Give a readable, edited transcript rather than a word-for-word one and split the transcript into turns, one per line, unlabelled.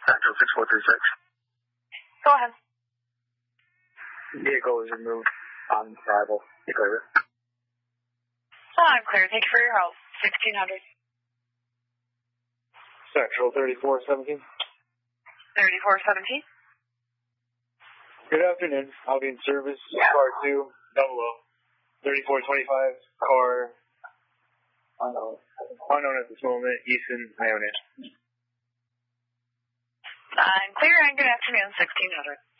Central 6436.
Go ahead.
Vehicle is removed on arrival. You clear it?
I'm clear. Thank you for your help. 1600.
Central 3417.
3417.
Good afternoon. I'll be in service. Car 2, 3425. Car unknown at this moment. Easton, Iona.
I'm clear and good afternoon. 1600.